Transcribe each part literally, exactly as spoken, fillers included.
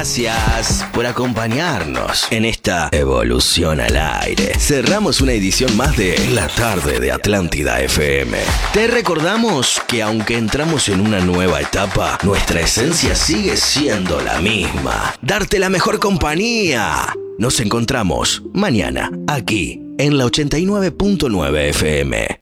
Gracias por acompañarnos en esta evolución al aire. Cerramos una edición más de La Tarde de Atlántida F M. Te recordamos que aunque entramos en una nueva etapa, nuestra esencia sigue siendo la misma. Darte la mejor compañía. Nos encontramos mañana aquí en la ochenta y nueve punto nueve F M.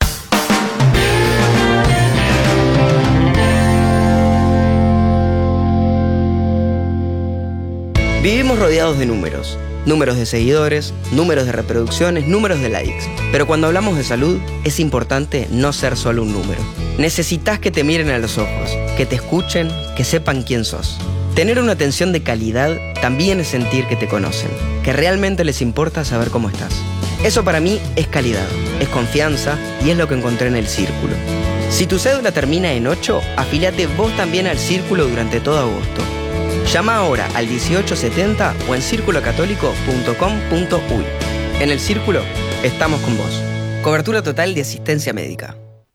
Vivimos rodeados de números, números de seguidores, números de reproducciones, números de likes. Pero cuando hablamos de salud, es importante no ser solo un número. Necesitas que te miren a los ojos, que te escuchen, que sepan quién sos. Tener una atención de calidad también es sentir que te conocen, que realmente les importa saber cómo estás. Eso para mí es calidad, es confianza y es lo que encontré en el Círculo. Si tu cédula termina en ocho, afíliate vos también al Círculo durante todo agosto. Llama ahora al dieciocho setenta o en círculo católico punto com punto uy. En el Círculo estamos con vos. Cobertura total de asistencia médica.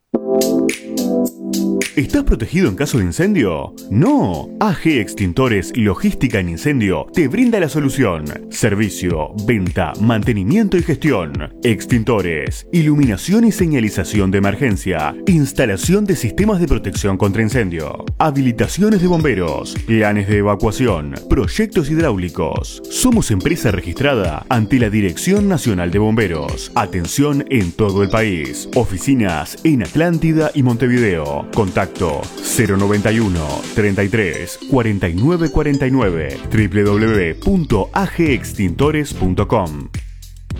¿Estás protegido en caso de incendio? ¡No! A G Extintores Logística en Incendio te brinda la solución. Servicio, venta, mantenimiento y gestión. Extintores, iluminación y señalización de emergencia. Instalación de sistemas de protección contra incendio. Habilitaciones de bomberos. Planes de evacuación. Proyectos hidráulicos. Somos empresa registrada ante la Dirección Nacional de Bomberos. Atención en todo el país. Oficinas en Atlántida y Montevideo. Contacto cero noventa y uno, treinta y tres, cuarenta y nueve cuarenta y nueve, doble u doble u doble u punto a g extintores punto com.